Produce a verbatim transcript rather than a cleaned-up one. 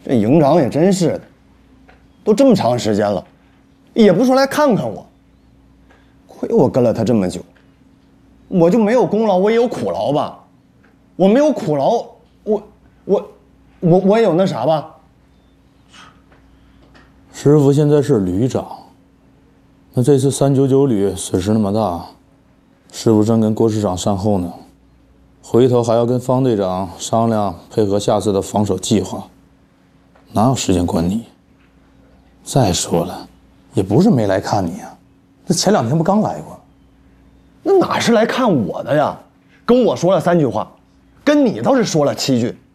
这营长也真是的，都这么长时间了，也不说来看看我。亏我跟了他这么久，我就没有功劳，我也有苦劳吧？我没有苦劳，我我我我也有那啥吧？ 师傅现在是旅长，那这次三九九旅损失那么大，师傅正跟郭师长善后呢，回头还要跟方队长商量配合下次的防守计划，哪有时间管你？再说了，也不是没来看你啊，这前两天不刚来过？ 那哪是来看我的呀？跟我说了三句话，跟你倒是说了七句。